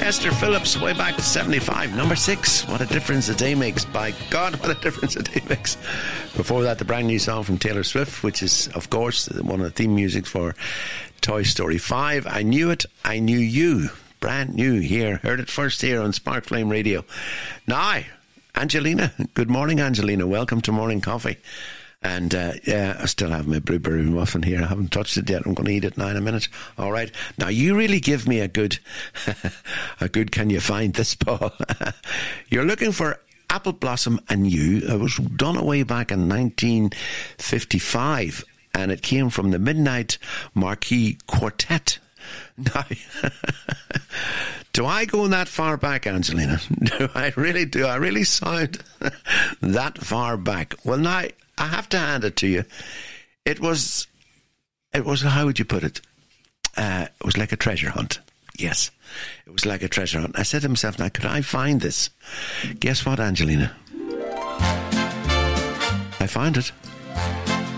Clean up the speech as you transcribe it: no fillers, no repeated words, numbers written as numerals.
Chester Phillips, way back to 75, number 6. What a difference a day makes. By God, what a difference a day makes. Before that, the brand new song from Taylor Swift, which is, of course, one of the theme music for Toy Story 5. I Knew It, I Knew You. Brand new here. Heard it first here on Spark Flame Radio. Now, Angelina. Good morning, Angelina. Welcome to Morning Coffee. And I still have my blueberry muffin here. I haven't touched it yet. I'm going to eat it now in a minute. All right. Now, you really give me a good can you find this, Paul? You're looking for Apple Blossom and You. It was done way back in 1955, and it came from the Midnight Marquee Quartet. Now, do I go that far back, Angelina? Do I really sound that far back? Well, now, I have to hand it to you. It was, how would you put it? It was like a treasure hunt. Yes, it was like a treasure hunt. I said to myself, now, could I find this? Guess what, Angelina? I found it.